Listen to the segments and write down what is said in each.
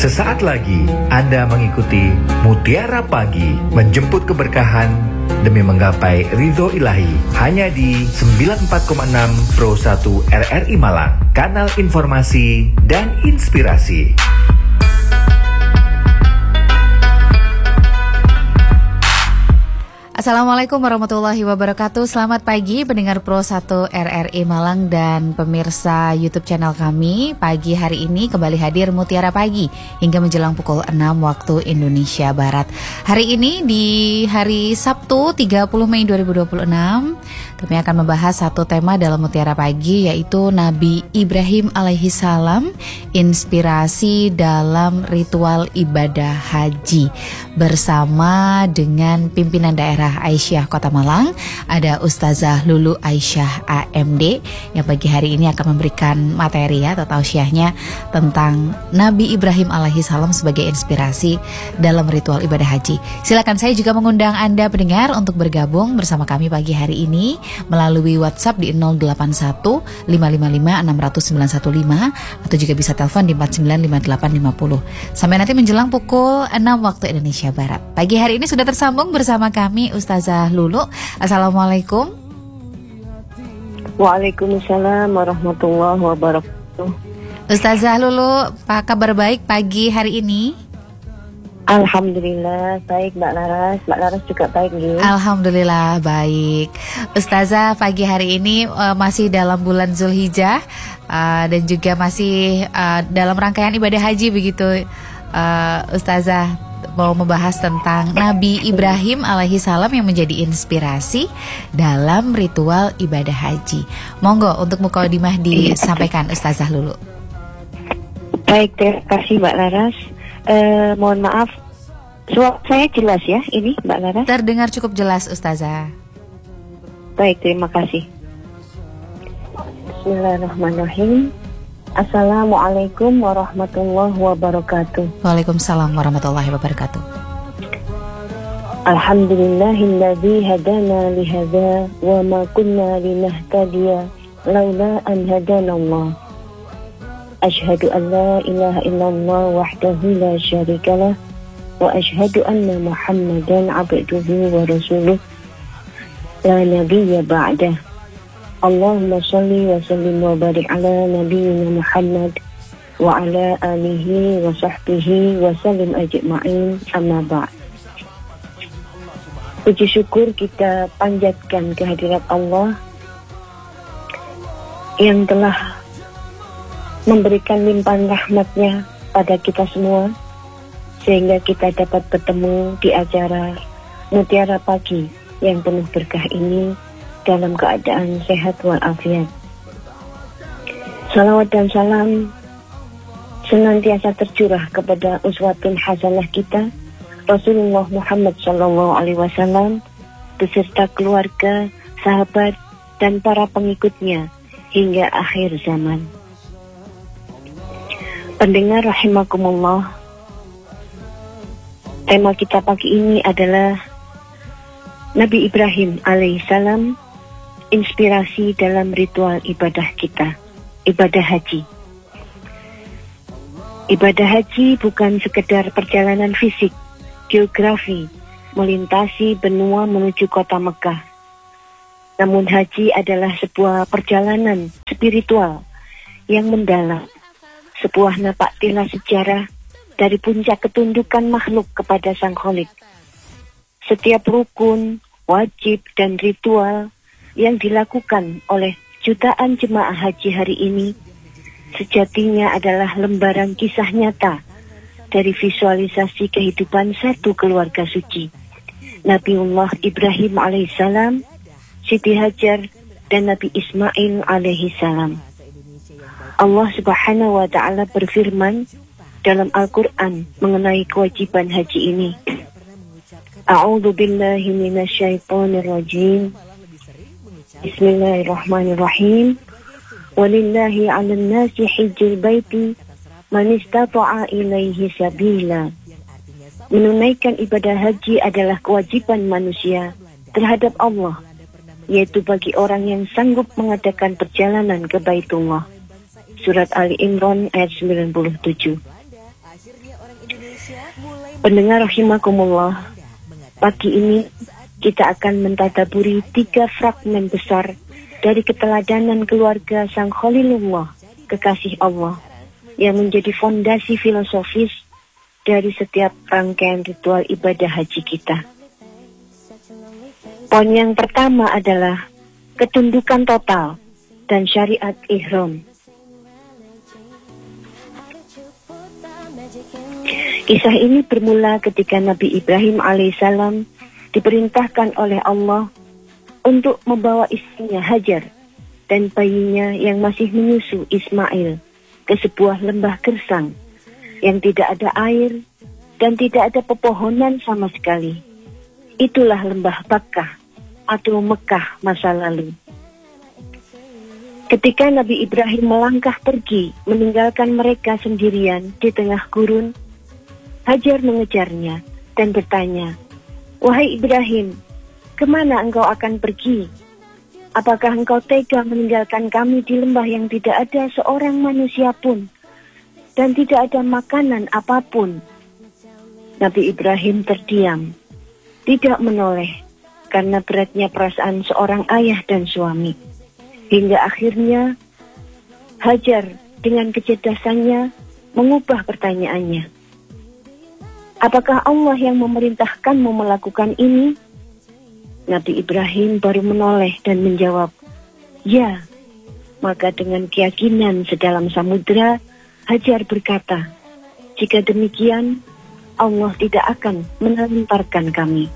Sesaat lagi Anda mengikuti Mutiara Pagi, menjemput keberkahan demi menggapai ridho ilahi, hanya di 94,6 Pro 1 RRI Malang, kanal informasi dan inspirasi. Assalamualaikum warahmatullahi wabarakatuh. Selamat pagi pendengar Pro 1 RRI Malang dan pemirsa YouTube channel kami. Pagi hari ini kembali hadir Mutiara Pagi hingga menjelang pukul 6 waktu Indonesia Barat. Hari ini di hari Sabtu 30 Mei 2026 kami akan membahas satu tema dalam Mutiara Pagi, yaitu Nabi Ibrahim alaihi salam, inspirasi dalam ritual ibadah haji, bersama dengan pimpinan daerah Aisyah Kota Malang. Ada Ustazah Lulu Aisyah AMD yang pagi hari ini akan memberikan materi atau tausiahnya tentang Nabi Ibrahim alaihi salam sebagai inspirasi dalam ritual ibadah haji. Silakan, saya juga mengundang Anda pendengar untuk bergabung bersama kami pagi hari ini melalui WhatsApp di 081 555 60915 atau juga bisa telepon di 495850 sampai nanti menjelang pukul 6 waktu Indonesia Barat. Pagi hari ini sudah tersambung bersama kami Ustazah Lulu. Assalamualaikum. Waalaikumsalam warahmatullahi wabarakatuh. Ustazah Lulu, apa kabar baik pagi hari ini? Alhamdulillah baik Mbak Laras. Mbak Laras juga baik gitu. Alhamdulillah baik. Ustazah, pagi hari ini masih dalam bulan Zulhijjah dan juga masih dalam rangkaian ibadah haji begitu. Ustazah mau membahas tentang Nabi Ibrahim alaihi salam yang menjadi inspirasi dalam ritual ibadah haji. Monggo untuk mukadimah disampaikan Ustazah Lulu. Baik, terima kasih Mbak Laras. Mohon maaf, suara saya jelas ya ini Mbak Laras? Terdengar cukup jelas Ustazah. Baik, terima kasih. Bismillahirrahmanirrahim. Assalamualaikum warahmatullahi wabarakatuh. Waalaikumsalam warahmatullahi wabarakatuh. Alhamdulillahilladzi hadana lihadza wa ma kunna linahtadiya laula an hadanallah. Ashhadu an la ilaha illallah wahdahu la syarikalah wa ashhadu anna Muhammadan abduhu wa rasuluh la nabiyya ba'dah. Allahumma shalli wa sallim wa barik ala nabiyyina Muhammad wa ala alihi wa sahbihi wa sallim ajma'in, amma ba'd. Puji syukur kita panjatkan kehadirat Allah yang telah memberikan limpahan rahmatnya pada kita semua, sehingga kita dapat bertemu di acara Mutiara Pagi yang penuh berkah ini dalam keadaan sehat walafiat. Salawat dan salam senantiasa tercurah kepada uswatun hasanah kita, Rasulullah Muhammad SAW, beserta keluarga, sahabat, dan para pengikutnya hingga akhir zaman. Pendengar rahimakumullah, tema kita pagi ini adalah Nabi Ibrahim alaihissalam, inspirasi dalam ritual ibadah kita, ibadah haji. Ibadah haji bukan sekedar perjalanan fisik, geografi, melintasi benua menuju kota Mekah. Namun haji adalah sebuah perjalanan spiritual yang mendalam, sebuah napak tilas sejarah dari puncak ketundukan makhluk kepada Sang Khalik. Setiap rukun, wajib, dan ritual yang dilakukan oleh jutaan jemaah haji hari ini sejatinya adalah lembaran kisah nyata dari visualisasi kehidupan satu keluarga suci, Nabiullah Ibrahim alaihissalam, Siti Hajar, dan Nabi Ismail alaihissalam. Allah Subhanahu wa ta'ala berfirman dalam Al-Quran mengenai kewajiban haji ini. A'udzu billahi minasyaitonir rajim. Bismillahirrahmanirrahim. Walillahi 'alan nasi hajjul baiti man istata'a ilaihi sabila. Menunaikan ibadah haji adalah kewajiban manusia terhadap Allah, yaitu bagi orang yang sanggup mengadakan perjalanan ke Baitullah. Surat Ali Imran ayat 97. Pendengar rahimakumullah, pagi ini kita akan mentadaburi 3 fragmen besar dari keteladanan keluarga Sang Khalilullah, kekasih Allah, yang menjadi fondasi filosofis dari setiap rangkaian ritual ibadah haji kita. Poin yang pertama adalah ketundukan total dan syariat ihram. Kisah ini bermula ketika Nabi Ibrahim alaihissalam diperintahkan oleh Allah untuk membawa istrinya Hajar dan bayinya yang masih menyusu Ismail ke sebuah lembah gersang yang tidak ada air dan tidak ada pepohonan sama sekali. Itulah lembah Bakkah atau Mekah masa lalu. Ketika Nabi Ibrahim melangkah pergi meninggalkan mereka sendirian di tengah gurun, Hajar mengejarnya dan bertanya, "Wahai Ibrahim, kemana engkau akan pergi? Apakah engkau tega meninggalkan kami di lembah yang tidak ada seorang manusia pun dan tidak ada makanan apapun?" Nabi Ibrahim terdiam, tidak menoleh karena beratnya perasaan seorang ayah dan suami. Hingga akhirnya Hajar dengan kecerdasannya mengubah pertanyaannya. "Apakah Allah yang memerintahkanmu melakukan ini?" Nabi Ibrahim baru menoleh dan menjawab, "Ya." Maka dengan keyakinan sedalam samudera, Hajar berkata, "Jika demikian, Allah tidak akan melemparkan kami."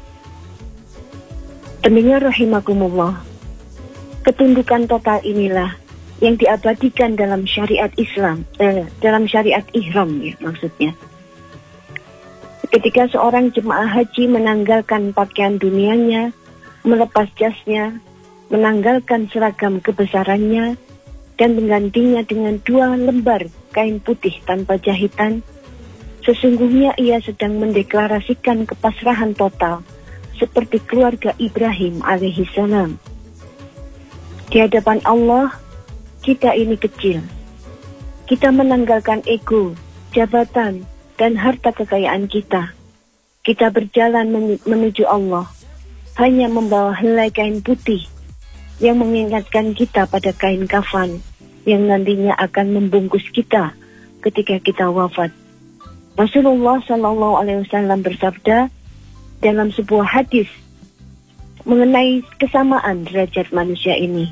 Pendengar rahimakumullah, ketundukan total inilah yang diabadikan dalam syariat Islam, dalam syariat ihram ya maksudnya. Ketika seorang jemaah haji menanggalkan pakaian dunianya, melepas jasnya, menanggalkan seragam kebesarannya, dan menggantinya dengan 2 lembar kain putih tanpa jahitan, sesungguhnya ia sedang mendeklarasikan kepasrahan total, seperti keluarga Ibrahim alaihissalam. Di hadapan Allah, kita ini kecil. Kita menanggalkan ego, jabatan, dan harta kekayaan kita. Kita berjalan menuju Allah, hanya membawa helai kain putih yang mengingatkan kita pada kain kafan yang nantinya akan membungkus kita ketika kita wafat. Rasulullah SAW bersabda dalam sebuah hadis mengenai kesamaan derajat manusia ini.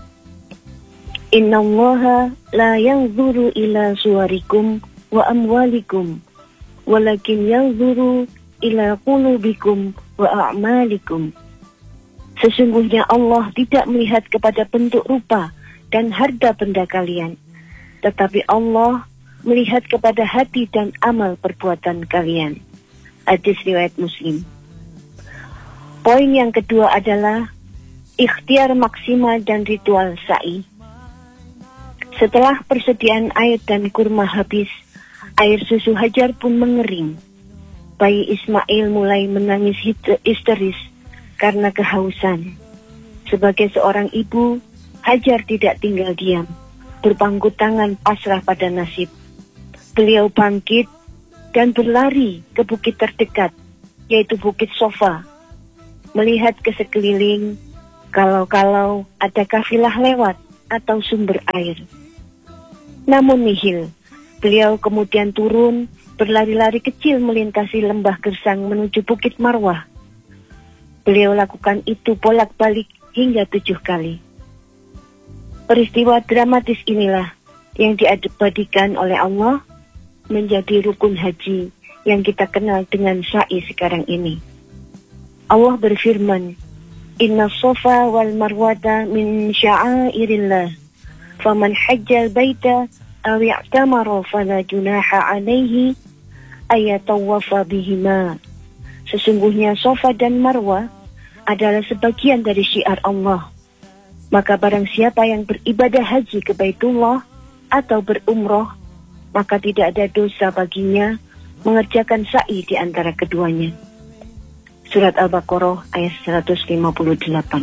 "Innallaha la yanzuru ila suwarikum wa amwalikum, walakin yanzuru ila qulubikum wa a'malikum." Sesungguhnya Allah tidak melihat kepada bentuk rupa dan harta benda kalian, tetapi Allah melihat kepada hati dan amal perbuatan kalian. Hadis riwayat Muslim. Poin yang kedua adalah ikhtiar maksimal dan ritual sa'i. Setelah persediaan air dan kurma habis, air susu Hajar pun mengering. Bayi Ismail mulai menangis histeris karena kehausan. Sebagai seorang ibu, Hajar tidak tinggal diam, berpangku tangan pasrah pada nasib. Beliau bangkit dan berlari ke bukit terdekat, yaitu Bukit Sofa, melihat ke sekeliling kalau-kalau ada kafilah lewat atau sumber air. Namun nihil, beliau kemudian turun, berlari-lari kecil melintasi lembah gersang menuju Bukit Marwah. Beliau lakukan itu bolak-balik hingga 7 kali. Peristiwa dramatis inilah yang diabadikan oleh Allah menjadi rukun haji yang kita kenal dengan sa'i sekarang ini. Allah berfirman, "Inna Safa wal Marwata min sya'airillah, faman hajjal baita aw i'tamara fala junaha alaihi ayatawafa bihima." Sesungguhnya Safa dan Marwah adalah sebagian dari syiar Allah. Maka barang siapa yang beribadah haji ke Baitullah atau berumroh, maka tidak ada dosa baginya mengerjakan sa'i di antara keduanya. Surat Al-Baqarah ayat 158.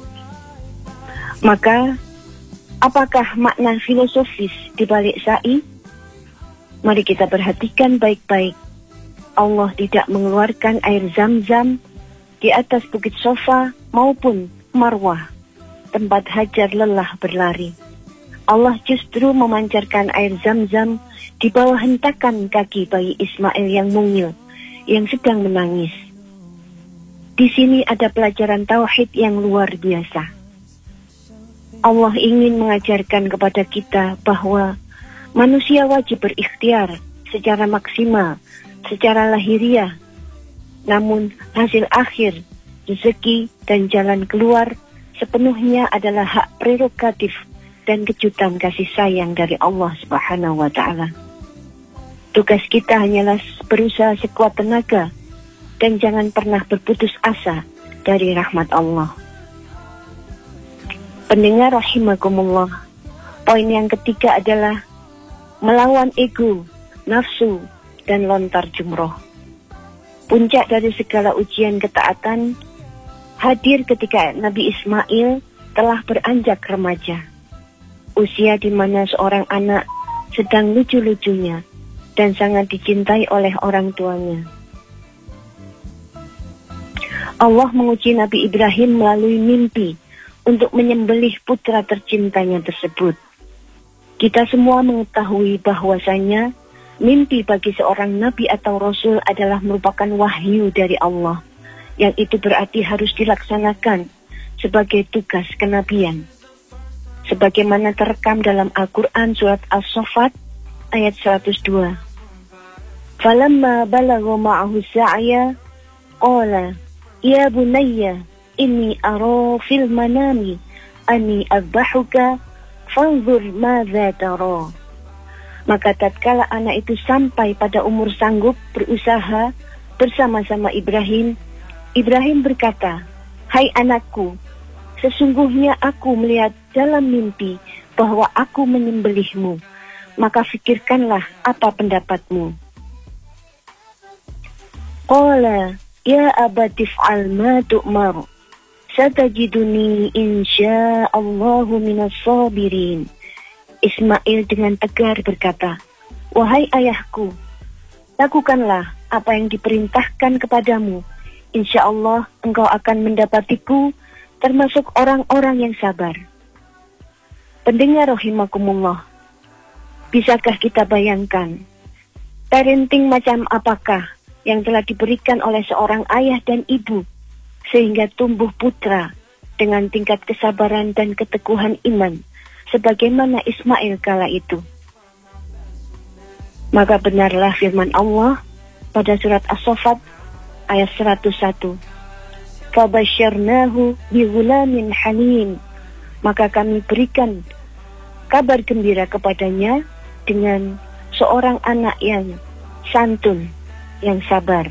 Maka, apakah makna filosofis di balik sa'i? Mari kita perhatikan baik-baik. Allah tidak mengeluarkan air Zam-Zam di atas bukit Sofa maupun Marwah, tempat Hajar lelah berlari. Allah justru memancarkan air Zam-Zam di bawah hentakan kaki bayi Ismail yang mungil, yang sedang menangis. Di sini ada pelajaran tauhid yang luar biasa. Allah ingin mengajarkan kepada kita bahwa manusia wajib berikhtiar secara maksimal, secara lahiriah. Namun hasil akhir, rezeki dan jalan keluar sepenuhnya adalah hak prerogatif dan kejutan kasih sayang dari Allah Subhanahu wa Ta'ala. Tugas kita hanyalah berusaha sekuat tenaga dan jangan pernah berputus asa dari rahmat Allah. Pendengar rahimakumullah, poin yang ketiga adalah melawan ego, nafsu, dan lontar jumroh. Puncak dari segala ujian ketaatan hadir ketika Nabi Ismail telah beranjak remaja. Usia di mana seorang anak sedang lucu-lucunya dan sangat dicintai oleh orang tuanya. Allah menguji Nabi Ibrahim melalui mimpi untuk menyembelih putra tercintanya tersebut. Kita semua mengetahui bahwasanya mimpi bagi seorang nabi atau rasul adalah merupakan wahyu dari Allah, yang itu berarti harus dilaksanakan sebagai tugas kenabian. Sebagaimana terekam dalam Al-Quran surat As-Saffat ayat 102. Falamma balagha ma'ahu sa'ya qala ya bunayya inni ara fil manami anni adbahuka fanzur madza tara. Maka tatkala anak itu sampai pada umur sanggup berusaha bersama-sama Ibrahim, Ibrahim berkata, "Hai anakku, sesungguhnya aku melihat dalam mimpi bahwa aku menyembelihmu, maka fikirkanlah apa pendapatmu." Qala ya abati fa'al ma tu'mar, satajiduni insya'allahu minas sabirin. Ismail dengan tegar berkata, "Wahai ayahku, lakukanlah apa yang diperintahkan kepadamu. Insya Allah engkau akan mendapatiku termasuk orang-orang yang sabar." Pendengar rahimakumullah, bisakah kita bayangkan parenting macam apakah yang telah diberikan oleh seorang ayah dan ibu sehingga tumbuh putra dengan tingkat kesabaran dan keteguhan iman sebagaimana Ismail kala itu. Maka benarlah firman Allah pada surat As-Saffat ayat 101. Fabasyarnahu bighulamin halim. Maka kami berikan kabar gembira kepadanya dengan seorang anak yang santun, yang sabar.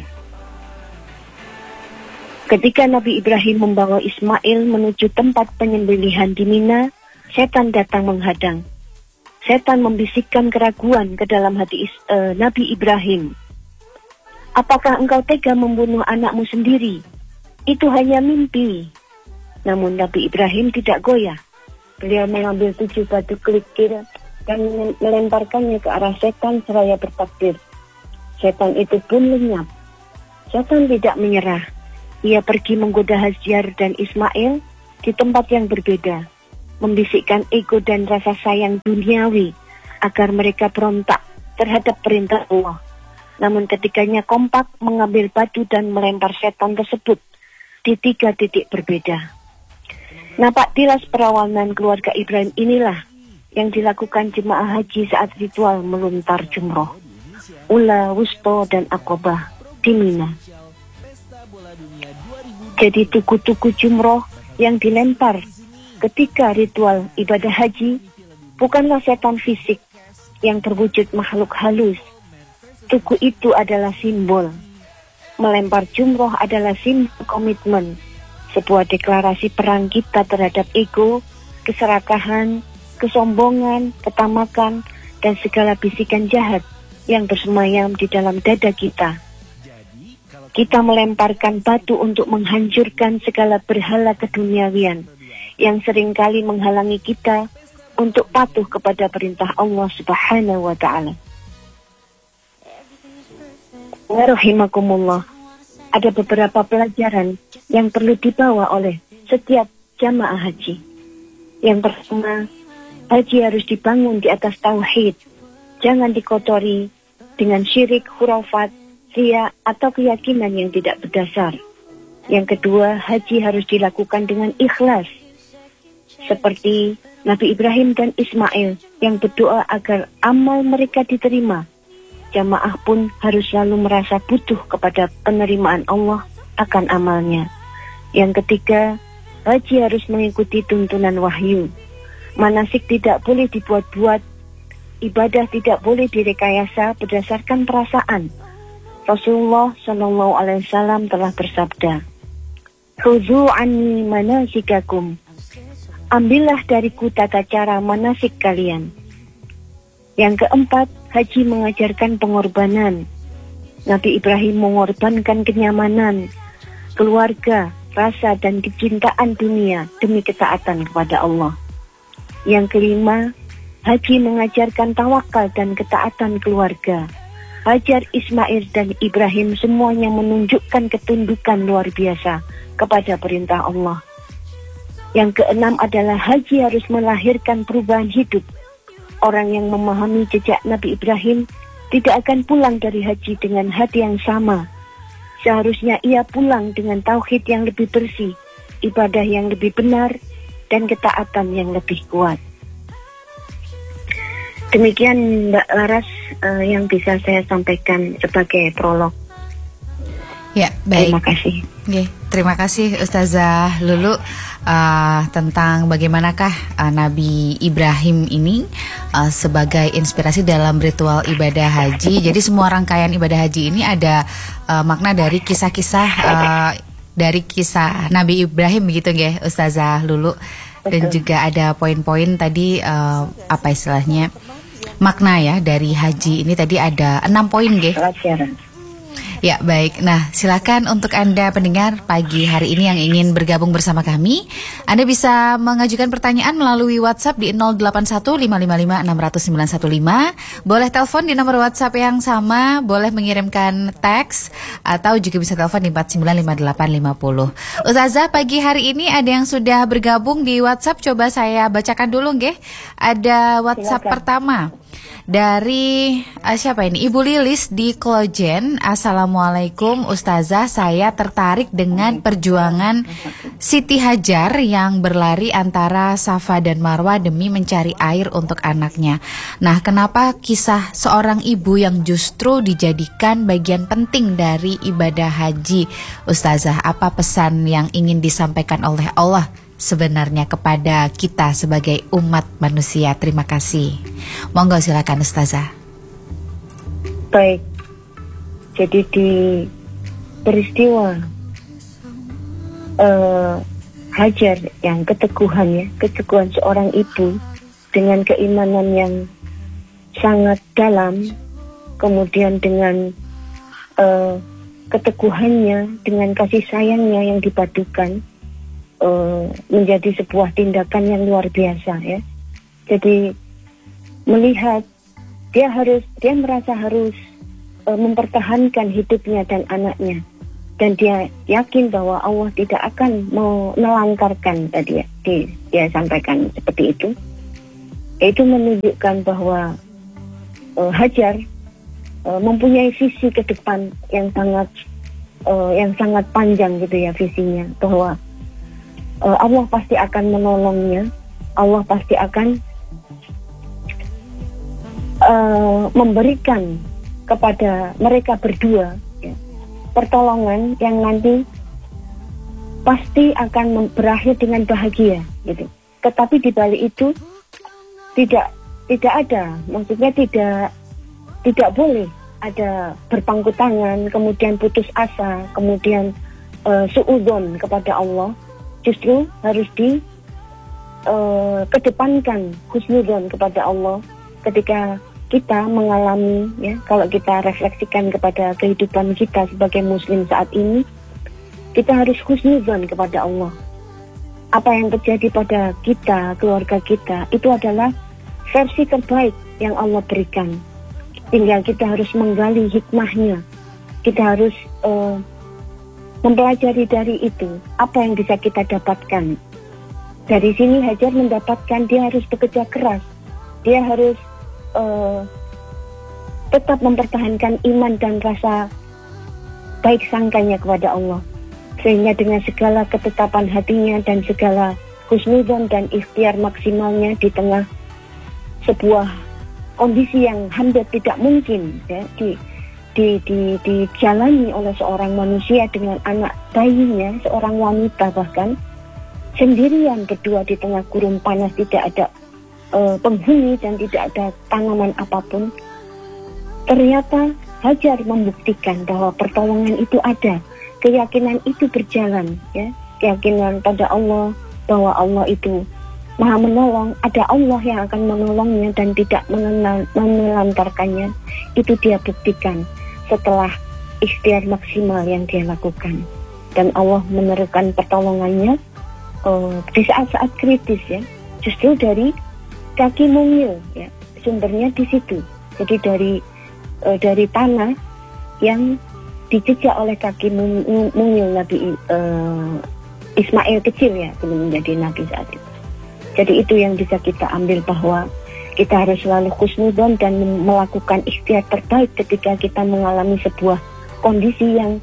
Ketika Nabi Ibrahim membawa Ismail menuju tempat penyembelihan di Mina, setan datang menghadang. Setan membisikkan keraguan ke dalam hati Nabi Ibrahim. "Apakah engkau tega membunuh anakmu sendiri? Itu hanya mimpi." Namun Nabi Ibrahim tidak goyah. Beliau mengambil 7 batu kerikil dan melemparkannya ke arah setan seraya bertakbir. Setan itu pun lenyap. Setan tidak menyerah. Ia pergi menggoda Hajar dan Ismail di tempat yang berbeda, membisikkan ego dan rasa sayang duniawi agar mereka berontak terhadap perintah Allah. Namun ketiganya kompak mengambil batu dan melempar setan tersebut di 3 titik berbeda. Napak tilas perawanan keluarga Ibrahim inilah yang dilakukan jemaah haji saat ritual melontar jumroh, Ula, Wusto, dan Aqobah di Mina. Jadi tuku-tuku jumroh yang dilempar ketika ritual ibadah haji bukanlah setan fisik yang berwujud makhluk halus. Tuku itu adalah simbol. Melempar jumroh adalah simbol komitmen, sebuah deklarasi perang kita terhadap ego, keserakahan, kesombongan, ketamakan, dan segala bisikan jahat yang bersemayam di dalam dada kita. Kita melemparkan batu untuk menghancurkan segala berhala keduniawian yang seringkali menghalangi kita untuk patuh kepada perintah Allah Subhanahu wa Ta'ala. Ya rahimakumullah, ada beberapa pelajaran yang perlu dibawa oleh setiap jamaah haji. Yang pertama, haji harus dibangun di atas tauhid. Jangan dikotori dengan syirik, khurafat, riya, atau keyakinan yang tidak berdasar. Yang kedua, haji harus dilakukan dengan ikhlas. Seperti Nabi Ibrahim dan Ismail yang berdoa agar amal mereka diterima. Jamaah pun harus selalu merasa butuh kepada penerimaan Allah akan amalnya. Yang ketiga, haji harus mengikuti tuntunan wahyu. Manasik tidak boleh dibuat-buat, ibadah tidak boleh direkayasa berdasarkan perasaan. Rasulullah SAW telah bersabda, "Khudhu anni manasikakum." Ambillah dariku tata cara manasik kalian. Yang keempat, haji mengajarkan pengorbanan. Nabi Ibrahim mengorbankan kenyamanan, keluarga, rasa dan kecintaan dunia demi ketaatan kepada Allah. Yang kelima, haji mengajarkan tawakal dan ketaatan keluarga. Hajar, Ismail dan Ibrahim semuanya menunjukkan ketundukan luar biasa kepada perintah Allah. Yang keenam adalah haji harus melahirkan perubahan hidup. Orang yang memahami jejak Nabi Ibrahim tidak akan pulang dari haji dengan hati yang sama. Seharusnya ia pulang dengan tauhid yang lebih bersih, ibadah yang lebih benar, dan ketaatan yang lebih kuat. Demikian Mbak Laras yang bisa saya sampaikan sebagai prolog. Ya, baik. Terima kasih. Terima kasih Ustazah Lulu tentang bagaimanakah Nabi Ibrahim ini sebagai inspirasi dalam ritual ibadah haji. Jadi semua rangkaian ibadah haji ini ada makna dari kisah-kisah dari kisah Nabi Ibrahim begitu nggih Ustazah Lulu. Dan juga ada poin-poin tadi apa istilahnya makna ya dari haji ini tadi ada 6 poin nggih. Ya, baik. Nah, silakan untuk Anda pendengar pagi hari ini yang ingin bergabung bersama kami, Anda bisa mengajukan pertanyaan melalui WhatsApp di 081555600915. Boleh telepon di nomor WhatsApp yang sama, boleh mengirimkan teks atau juga bisa telepon di 495850. Ustazah, pagi hari ini ada yang sudah bergabung di WhatsApp, coba saya bacakan dulu nggih. Ada WhatsApp pertama dari siapa ini? Ibu Lilis di Klojen. Assalamualaikum Ustazah, saya tertarik dengan perjuangan Siti Hajar yang berlari antara Safa dan Marwah demi mencari air untuk anaknya. Nah, kenapa kisah seorang ibu yang justru dijadikan bagian penting dari ibadah haji? Ustazah, apa pesan yang ingin disampaikan oleh Allah sebenarnya kepada kita sebagai umat manusia? Terima kasih. Monggo silakan Ustazah. Baik. Jadi di peristiwa Hajar yang keteguhan seorang ibu dengan keimanan yang sangat dalam, kemudian dengan keteguhannya, dengan kasih sayangnya yang dipadukan, menjadi sebuah tindakan yang luar biasa ya. Jadi melihat dia merasa harus mempertahankan hidupnya dan anaknya, dan dia yakin bahwa Allah tidak akan menelantarkan tadi ya, dia sampaikan seperti itu. Itu menunjukkan bahwa Hajar mempunyai visi ke depan yang sangat panjang gitu ya, visinya bahwa Allah pasti akan menolongnya, Allah pasti akan memberikan kepada mereka berdua ya, pertolongan yang nanti pasti akan berakhir dengan bahagia gitu. Tetapi di balik itu tidak ada, maksudnya tidak boleh ada berpangku tangan, kemudian putus asa, kemudian suudzon kepada Allah. Justru harus kedepankan husnudzon kepada Allah ketika kita mengalami ya, kalau kita refleksikan kepada kehidupan kita sebagai muslim saat ini, kita harus husnudzon kepada Allah. Apa yang terjadi pada kita, keluarga kita, itu adalah versi terbaik yang Allah berikan. Tinggal kita harus menggali hikmahnya, kita harus mempelajari dari itu apa yang bisa kita dapatkan. Dari sini Hajar mendapatkan dia harus bekerja keras, dia harus tetap mempertahankan iman dan rasa baik sangkanya kepada Allah, sehingga dengan segala ketetapan hatinya dan segala husnudzon dan ikhtiar maksimalnya di tengah sebuah kondisi yang hampir tidak mungkin ya, dijalani oleh seorang manusia dengan anak bayinya, seorang wanita bahkan sendirian berdua di tengah gurun panas, tidak ada penghuni dan tidak ada tanaman apapun. Ternyata Hajar membuktikan bahwa pertolongan itu ada, keyakinan itu berjalan, ya, keyakinan pada Allah bahwa Allah itu Maha menolong, ada Allah yang akan menolongnya dan tidak menelantarkannya. Itu dia buktikan setelah ikhtiar maksimal yang dia lakukan, dan Allah menerukan pertolongannya di saat-saat kritis ya, justru dari kaki mungil ya, sumbernya di situ. Jadi dari tanah yang dijejak oleh kaki mungil Nabi Ismail kecil ya, belum menjadi nabi saat itu. Jadi itu yang bisa kita ambil, bahwa kita harus selalu husnudzon dan melakukan ikhtiar terbaik ketika kita mengalami sebuah kondisi yang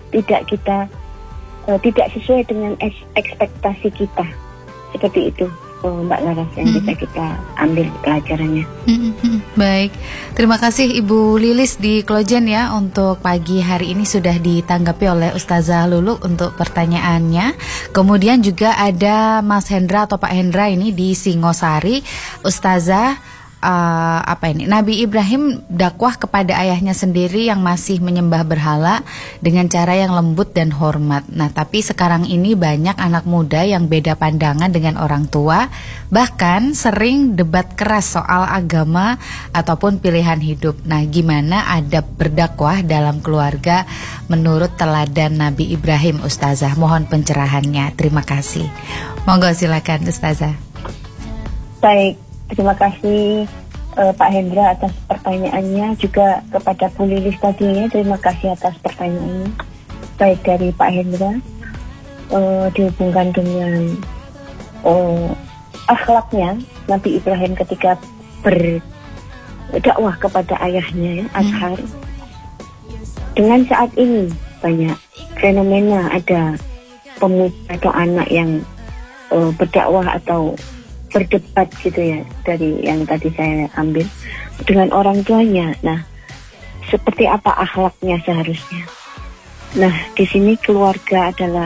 tidak sesuai dengan ekspektasi kita. Seperti itu Mbak Laras yang bisa kita ambil pelajarannya. Baik, terima kasih Ibu Lilis di Klojen ya, untuk pagi hari ini sudah ditanggapi oleh Ustazah Lulu untuk pertanyaannya. Kemudian juga ada Mas Hendra atau Pak Hendra ini di Singosari. Ustazah, Nabi Ibrahim dakwah kepada ayahnya sendiri yang masih menyembah berhala dengan cara yang lembut dan hormat. Nah, tapi sekarang ini banyak anak muda yang beda pandangan dengan orang tua, bahkan sering debat keras soal agama ataupun pilihan hidup. Nah, gimana adab berdakwah dalam keluarga menurut teladan Nabi Ibrahim, Ustazah? Mohon pencerahannya. Terima kasih. Monggo silakan Ustazah. Baik, terima kasih Pak Hendra atas pertanyaannya, juga kepada Bu Lilis tadi, terima kasih atas pertanyaannya. Baik, dari Pak Hendra dihubungkan dengan akhlaknya Nabi Ibrahim ketika berdakwah kepada ayahnya ya, Azhar. Dengan saat ini banyak fenomena ada pemuda atau anak yang berdakwah atau berdebat gitu ya, dari yang tadi saya ambil dengan orang tuanya. Nah, seperti apa akhlaknya seharusnya? Nah, di sini keluarga adalah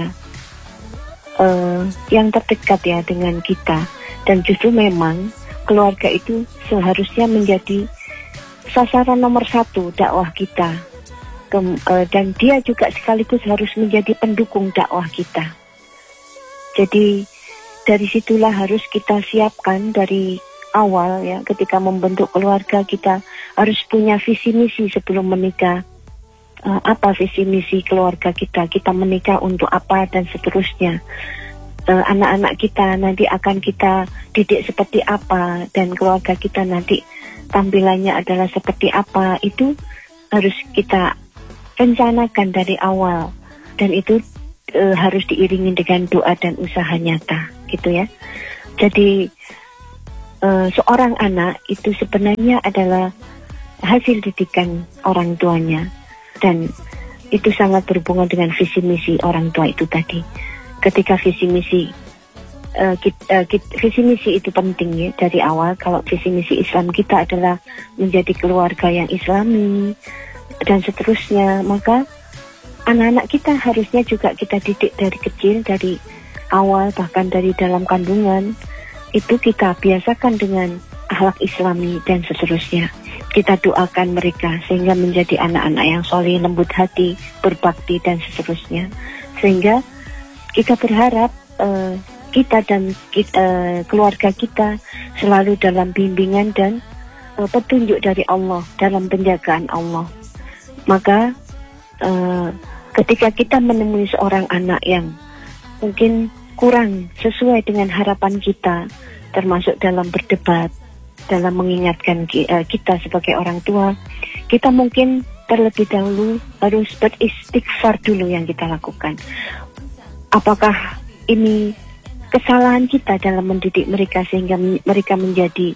yang terdekat ya dengan kita, dan justru memang keluarga itu seharusnya menjadi sasaran nomor satu dakwah kita, dan dia juga sekaligus harus menjadi pendukung dakwah kita. Jadi dari situlah harus kita siapkan dari awal ya, ketika membentuk keluarga kita harus punya visi misi sebelum menikah. Apa visi misi keluarga kita menikah untuk apa dan seterusnya. Anak-anak kita nanti akan kita didik seperti apa, dan keluarga kita nanti tampilannya adalah seperti apa. Itu harus kita rencanakan dari awal, dan itu harus diiringi dengan doa dan usaha nyata gitu ya. Jadi seorang anak itu sebenarnya adalah hasil didikan orang tuanya, dan itu sangat berhubungan dengan visi misi orang tua itu tadi. Ketika visi misi itu penting ya dari awal. Kalau visi misi Islam kita adalah menjadi keluarga yang Islami dan seterusnya, maka anak-anak kita harusnya juga kita didik dari kecil, dari awal, bahkan dari dalam kandungan. Itu kita biasakan dengan akhlak Islami dan seterusnya. Kita doakan mereka sehingga menjadi anak-anak yang soleh, lembut hati, berbakti dan seterusnya. Sehingga kita berharap kita dan keluarga kita selalu dalam bimbingan dan petunjuk dari Allah, dalam penjagaan Allah. Maka ketika kita menemui seorang anak yang mungkin kurang sesuai dengan harapan kita, termasuk dalam berdebat, dalam mengingatkan kita sebagai orang tua, kita mungkin terlebih dahulu harus beristighfar dulu yang kita lakukan. Apakah ini kesalahan kita dalam mendidik mereka sehingga mereka menjadi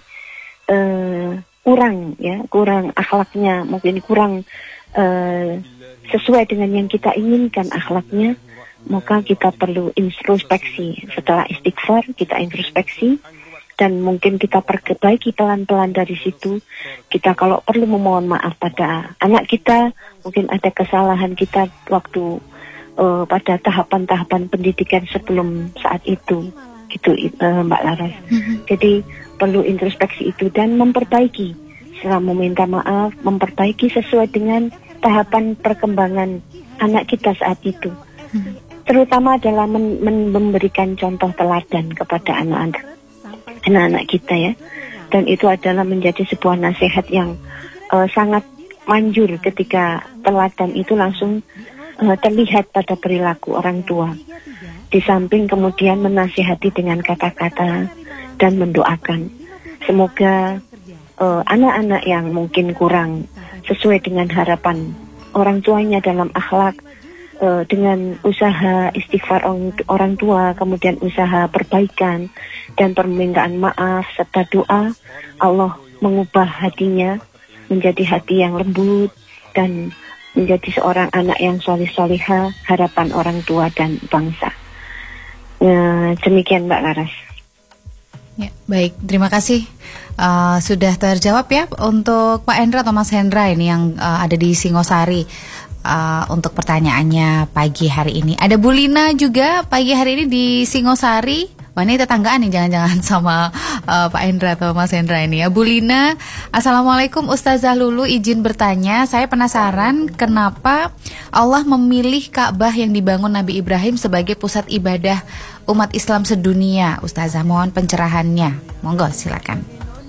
kurang akhlaknya, mungkin kurang sesuai dengan yang kita inginkan akhlaknya, maka kita perlu introspeksi. Setelah istighfar kita introspeksi dan mungkin kita perbaiki pelan-pelan dari situ. Kita kalau perlu memohon maaf pada anak kita, mungkin ada kesalahan kita waktu pada tahapan-tahapan pendidikan sebelum saat itu, gitu Mbak Laras. Jadi perlu introspeksi itu dan memperbaiki. Setelah meminta maaf, memperbaiki sesuai dengan tahapan perkembangan anak kita saat itu. Terutama adalah memberikan contoh teladan kepada anak-anak kita ya. Dan itu adalah menjadi sebuah nasihat yang sangat manjur ketika teladan itu langsung terlihat pada perilaku orang tua. Di samping kemudian menasihati dengan kata-kata dan mendoakan. Semoga anak-anak yang mungkin kurang sesuai dengan harapan orang tuanya dalam akhlak, dengan usaha istighfar orang tua, kemudian usaha perbaikan dan permintaan maaf serta doa, Allah mengubah hatinya menjadi hati yang lembut dan menjadi seorang anak yang solih-solihah, harapan orang tua dan bangsa. Demikian Mbak Laras. Ya, baik, terima kasih. Sudah terjawab ya untuk Pak Hendra atau Mas Hendra ini yang ada di Singosari untuk pertanyaannya pagi hari ini. Ada Bu Lina juga pagi hari ini di Singosari. Wah, ini tetanggaan nih jangan-jangan sama Pak Hendra atau Mas Hendra ini ya. Bu Lina, Assalamualaikum Ustazah Lulu, izin bertanya, saya penasaran kenapa Allah memilih Ka'bah yang dibangun Nabi Ibrahim sebagai pusat ibadah umat Islam sedunia. Ustazah, mohon pencerahannya. Monggo, silakan.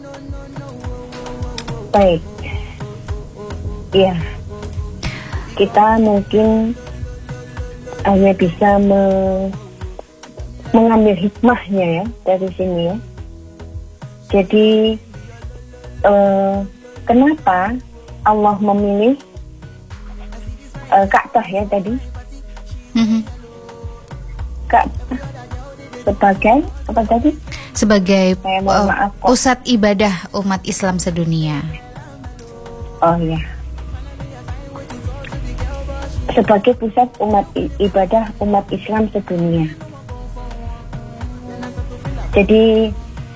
Baik. Ya. Kita mungkin hanya bisa mengambil hikmahnya ya dari sini ya. Jadi kenapa Allah memilih Ka'bah ya tadi? Ka'bah sebagai apa tadi? Sebagai pusat ibadah umat Islam sedunia. Oh ya. Sebagai pusat ibadah umat Islam sedunia. Jadi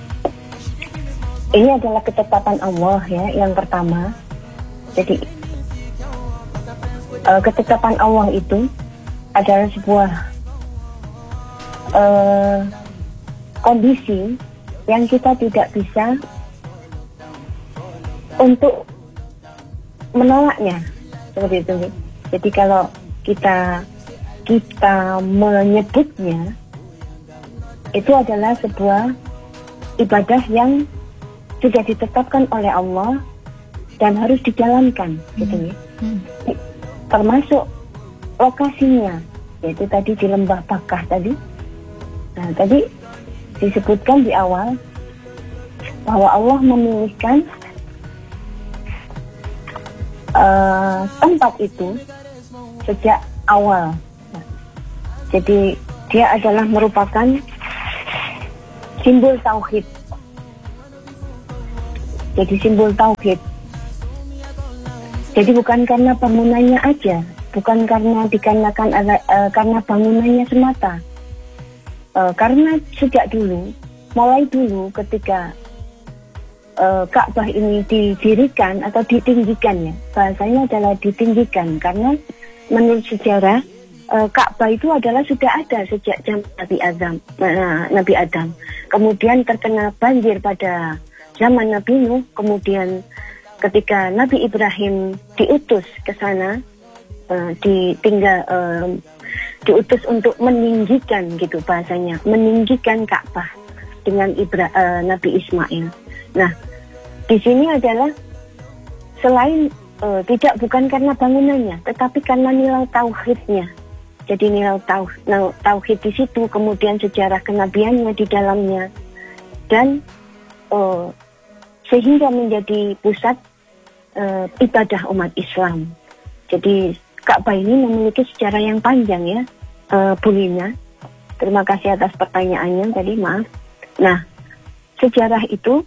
ini adalah ketetapan Allah ya, yang pertama. Jadi ketetapan Allah itu adalah sebuah kondisi yang kita tidak bisa untuk menolaknya, seperti itu. Jadi kalau kita menyebutnya, itu adalah sebuah ibadah yang sudah ditetapkan oleh Allah dan harus dijalankan, gitu ya. Termasuk lokasinya, yaitu tadi di Lembah Bakah tadi. Nah, tadi disebutkan di awal bahwa Allah memilihkan tempat itu sejak awal. Nah, jadi dia adalah merupakan simbol tauhid. Jadi simbol tauhid. Jadi bukan karena bangunannya aja, bukan karena dikarenakan karena bangunannya semata. Karena sejak dulu, mulai dulu ketika Ka'bah ini didirikan atau ditinggikan ya, bahasanya adalah ditinggikan karena menurut sejarah Ka'bah itu adalah sudah ada sejak zaman Nabi Adam. Kemudian terkena banjir pada zaman Nabi Nuh. Kemudian ketika Nabi Ibrahim diutus ke sana, diutus untuk meninggikan gitu bahasanya, meninggikan Ka'bah dengan Nabi Ismail. Nah, di sini adalah selain bukan karena bangunannya, tetapi karena nilai tauhidnya. Jadi nilai tauhid di situ, kemudian sejarah kenabiannya di dalamnya, dan sehingga menjadi pusat ibadah umat Islam. Jadi Ka'bah ini memiliki sejarah yang panjang ya, Bu Lina. Terima kasih atas pertanyaannya tadi, maaf. Nah, sejarah itu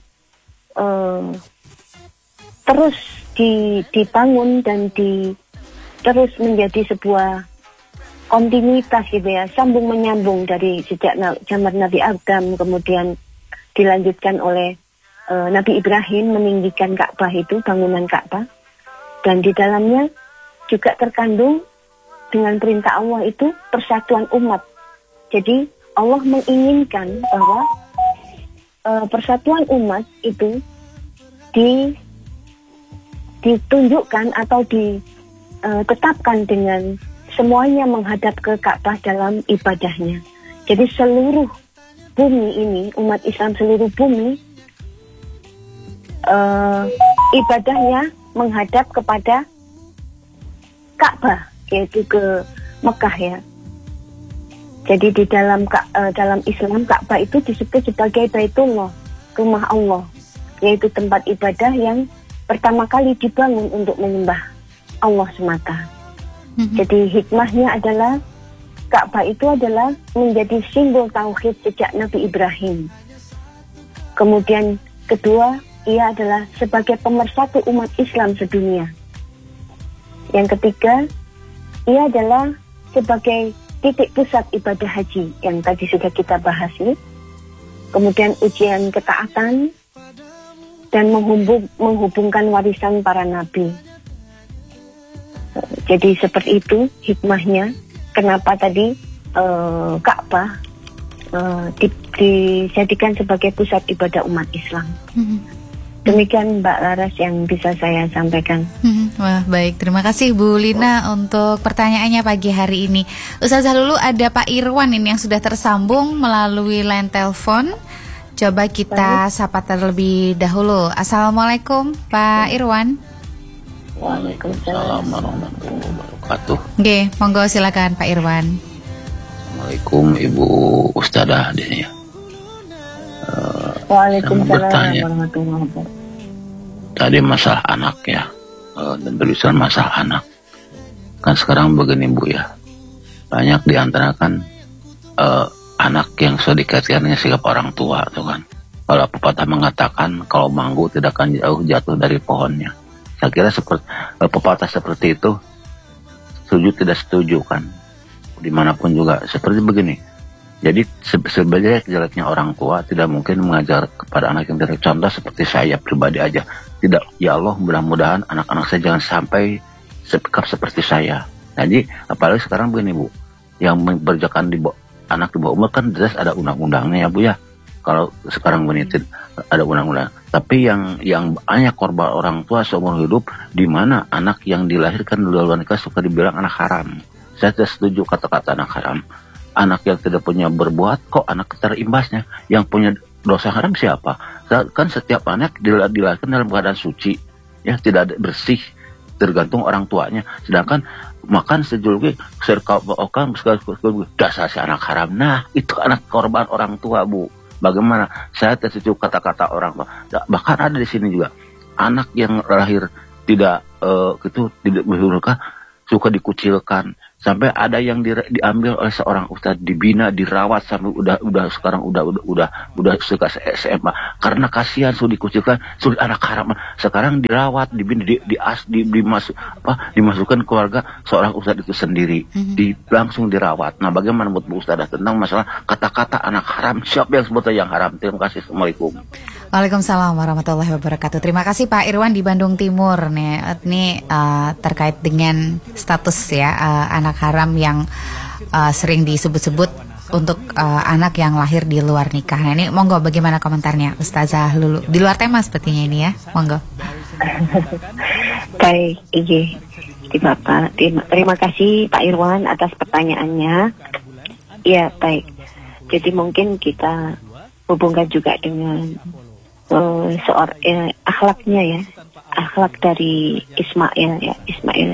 terus dibangun dan terus menjadi sebuah kontinuitas gitu ya, sambung menyambung dari sejak zaman Nabi Adam, kemudian dilanjutkan oleh Nabi Ibrahim meninggikan Ka'bah itu, bangunan Ka'bah, dan di dalamnya juga terkandung dengan perintah Allah itu persatuan umat. Jadi Allah menginginkan bahwa persatuan umat itu ditunjukkan atau ditetapkan dengan semuanya menghadap ke Ka'bah dalam ibadahnya. Jadi seluruh bumi ini, umat Islam seluruh bumi, ibadahnya menghadap kepada Ka'bah, yaitu ke Mekah ya. Jadi di dalam Islam, Ka'bah itu disebut sebagai Baitullah, rumah Allah, yaitu tempat ibadah yang pertama kali dibangun untuk menyembah Allah semata. Jadi hikmahnya adalah Ka'bah itu adalah menjadi simbol tauhid sejak Nabi Ibrahim. Kemudian kedua, ia adalah sebagai pemersatu umat Islam sedunia. Yang ketiga, ia adalah sebagai titik pusat ibadah haji yang tadi sudah kita bahas nih. Kemudian ujian ketaatan dan menghubungkan warisan para nabi. Jadi seperti itu hikmahnya kenapa tadi Ka'bah dijadikan sebagai pusat ibadah umat Islam. Demikian Mbak Laras yang bisa saya sampaikan. Wah, baik, terima kasih Bu Lina untuk pertanyaannya pagi hari ini. Ustazah Lulu, ada Pak Irwan ini yang sudah tersambung melalui line telepon. Coba kita sapa terlebih dahulu. Assalamualaikum Pak Irwan. Waalaikumsalam warahmatullahi wabarakatuh. Oke, monggo silakan Pak Irwan. Assalamualaikum Ibu Ustadzah ini ya. Waalaikumsalam warahmatullahi wabarakatuh. Tadi masalah anak ya, dan tulisan masalah anak. Kan sekarang begini Bu ya, banyak diantara kan anak yang sudah dikaitkannya sikap orang tua tuh kan. Kalau pepatah mengatakan kalau manggu tidak akan jauh jatuh dari pohonnya. Saya kira seperti pepatah seperti itu, setuju tidak setuju kan, dimanapun juga seperti begini. Jadi sebagai jeleknya orang tua tidak mungkin mengajar kepada anak yang tidak. Contoh seperti saya pribadi aja, tidak, ya Allah mudah-mudahan anak-anak saya jangan sampai sikap seperti saya. Jadi apalagi sekarang begini Bu, yang berjakan di anak di bawah umur kan jelas ada undang-undangnya ya Bu ya. Kalau sekarang begini ada undang-undang. Tapi yang banyak korban orang tua seumur hidup, di mana anak yang dilahirkan di luar nikah suka dibilang anak haram. Saya tidak setuju kata-kata anak haram. Anak yang tidak punya berbuat kok anak terimbasnya. Yang punya dosa haram siapa? Kan setiap anak dilahirkan dalam keadaan suci, ya tidak bersih, tergantung orang tuanya. Sedangkan makan sejuluki serkaukan dasar si anak haram. Nah itu anak korban orang tua Bu. Bagaimana? Saya tidak setuju kata-kata orang tua. Bahkan ada di sini juga anak yang lahir tidak tidak berhuruf suka dikucilkan. Sampai ada yang diambil oleh seorang ustadz, dibina, dirawat sampai sekarang udah suka SMA karena kasihan sudah dikucilkan, sudah anak haram. Sekarang dirawat, dibina, dimasukkan keluarga seorang ustadz itu sendiri, langsung dirawat. Nah, bagaimana menurut Bu Ustadzah tentang masalah kata-kata anak haram? Siapa yang sebutnya yang haram? Terima kasih. Assalamualaikum. Waalaikumsalam warahmatullahi wabarakatuh. Terima kasih Pak Irwan di Bandung Timur nih. Ini terkait dengan status ya anak haram yang sering disebut-sebut untuk anak yang lahir di luar nikah. Nah ini monggo bagaimana komentarnya Ustazah Lulu? Di luar tema sepertinya ini ya, monggo. Baik, iya. Terima kasih Pak Irwan atas pertanyaannya. Ya baik. Jadi mungkin kita hubungkan juga dengan akhlaknya ya, akhlak dari Ismail ya, Ismail.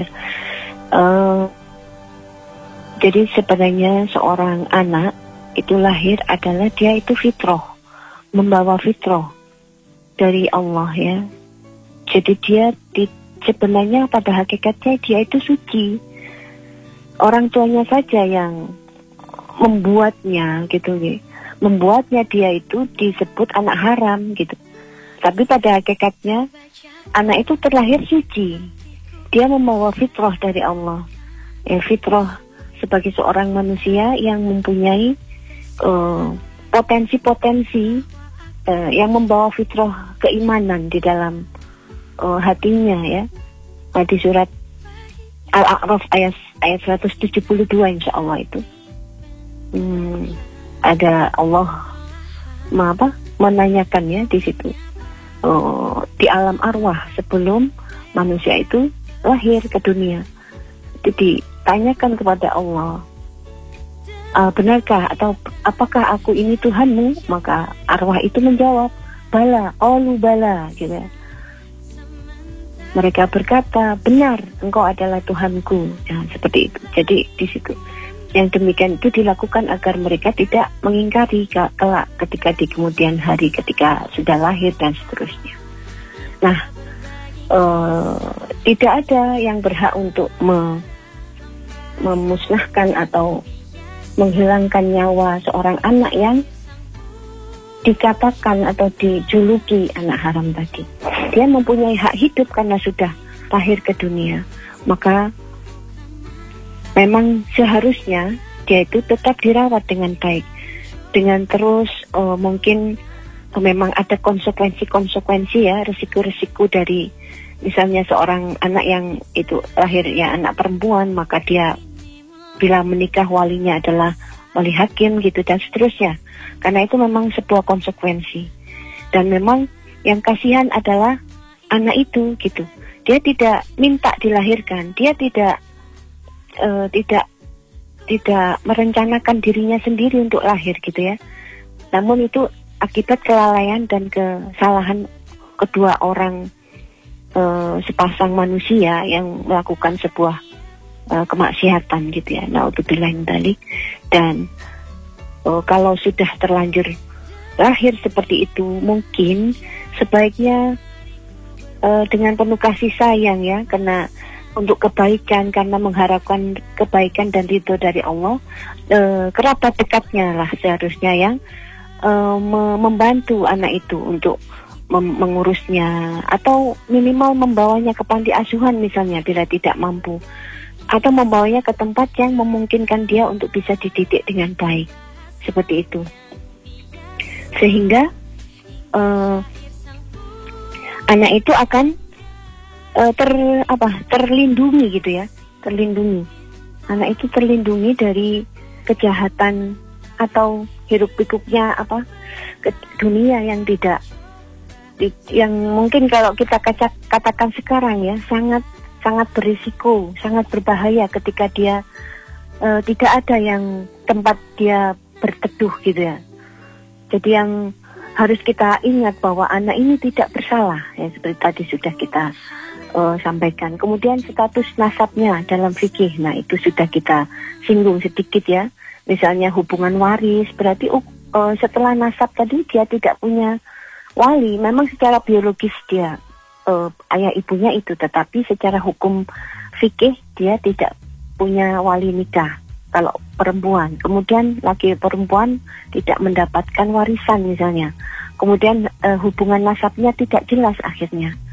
Jadi sebenarnya seorang anak itu lahir adalah dia itu fitrah, membawa fitrah dari Allah ya. Jadi dia sebenarnya pada hakikatnya dia itu suci. Orang tuanya saja yang membuatnya gitu, membuatnya dia itu disebut anak haram gitu. Tapi pada hakikatnya anak itu terlahir suci. Dia membawa fitrah dari Allah. Fitrah sebagai seorang manusia yang mempunyai potensi-potensi yang membawa fitrah keimanan di dalam hatinya ya. Di surat Al-A'raf ayat 172 insya Allah itu ada Allah menanyakan ya di situ di alam arwah sebelum manusia itu lahir ke dunia. Jadi tanyakan kepada Allah, benarkah atau apakah aku ini Tuhanmu? Maka arwah itu menjawab, bala, qalu bala gitu. Mereka berkata, benar, engkau adalah Tuhanku. Nah, seperti itu. Jadi di situ yang demikian itu dilakukan agar mereka tidak mengingkari kelak ketika di kemudian hari ketika sudah lahir dan seterusnya. Nah, tidak ada yang berhak untuk memusnahkan atau menghilangkan nyawa seorang anak yang dikatakan atau dijuluki anak haram tadi. Dia mempunyai hak hidup karena sudah lahir ke dunia. Maka memang seharusnya dia itu tetap dirawat dengan baik. Dengan terus mungkin memang ada konsekuensi-konsekuensi ya, risiko-risiko dari misalnya seorang anak yang itu lahir ya anak perempuan, maka dia bila menikah walinya adalah wali hakim gitu dan seterusnya. Karena itu memang sebuah konsekuensi. Dan memang yang kasihan adalah anak itu gitu. Dia tidak minta dilahirkan, dia tidak merencanakan dirinya sendiri untuk lahir gitu ya. Namun itu akibat kelalaian dan kesalahan kedua orang sepasang manusia yang melakukan sebuah kemaksiatan gitu ya. Naudzubillah min dzalik. Dan kalau sudah terlanjur lahir seperti itu, mungkin sebaiknya dengan penuh kasih sayang ya, karena untuk kebaikan, karena mengharapkan kebaikan dan ridho dari Allah, kerabat dekatnya lah seharusnya yang membantu anak itu untuk mengurusnya, atau minimal membawanya ke panti asuhan misalnya bila tidak mampu, atau membawanya ke tempat yang memungkinkan dia untuk bisa dididik dengan baik, seperti itu. Sehingga anak itu akan terlindungi gitu ya, terlindungi. Anak itu terlindungi dari kejahatan atau hiruk-pikuknya ke dunia yang tidak, yang mungkin kalau kita katakan sekarang ya sangat berisiko, sangat berbahaya ketika dia tidak ada yang tempat dia berteduh gitu ya. Jadi yang harus kita ingat bahwa anak ini tidak bersalah ya, seperti tadi sudah kita sampaikan. Kemudian status nasabnya dalam fikih, nah itu sudah kita singgung sedikit ya. Misalnya hubungan waris, berarti setelah nasab tadi dia tidak punya wali. Memang secara biologis dia ayah ibunya itu, tetapi secara hukum fikih dia tidak punya wali nikah kalau perempuan. Kemudian laki perempuan tidak mendapatkan warisan misalnya. Kemudian hubungan nasabnya tidak jelas akhirnya.